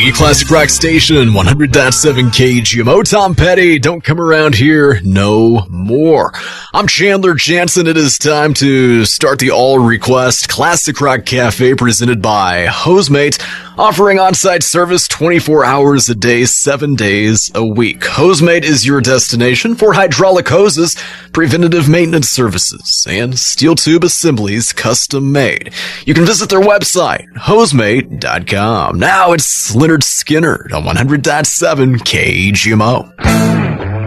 The Classic Rock Station, 100.7 KGMO. Tom Petty, don't come around here no more. I'm Chandler Jansen. It is time to start the all-request Classic Rock Cafe presented by Hosemate, offering on-site service 24 hours a day, 7 days a week. Hosemate is your destination for hydraulic hoses, preventative maintenance services, and steel tube assemblies custom made. You can visit their website, hosemate.com. Now it's Leonard Skinner on 100.7 KGMO.